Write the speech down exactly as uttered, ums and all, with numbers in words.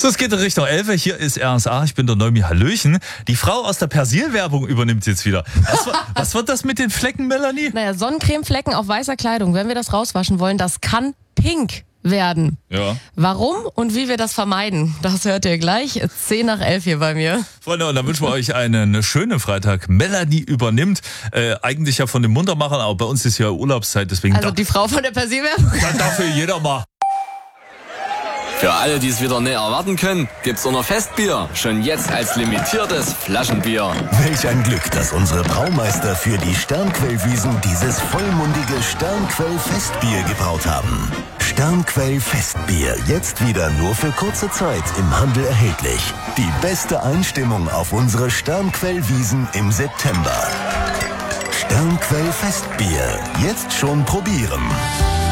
So, es geht in Richtung elf. Hier ist R S A. Ich bin der Neumi. Hallöchen. Die Frau aus der Persil-Werbung übernimmt jetzt wieder. Was, was wird das mit den Flecken, Melanie? Naja, Sonnencremeflecken auf weißer Kleidung, wenn wir das rauswaschen wollen, das kann pink werden. Ja. Warum und wie wir das vermeiden, das hört ihr gleich. zehn nach elf hier bei mir. Freunde, und dann wünschen wir euch einen schönen Freitag. Melanie übernimmt, äh, eigentlich ja von den Muntermachern, aber bei uns ist ja Urlaubszeit, deswegen Also die Frau von der Persil-Werbung. dann darf hier jeder mal. Für alle, die es wieder näher erwarten können, gibt's unser Festbier schon jetzt als limitiertes Flaschenbier. Welch ein Glück, dass unsere Braumeister für die Sternquellwiesen dieses vollmundige Sternquell-Festbier gebraut haben. Sternquell-Festbier, jetzt wieder nur für kurze Zeit im Handel erhältlich. Die beste Einstimmung auf unsere Sternquellwiesen im September. Sternquell-Festbier, jetzt schon probieren.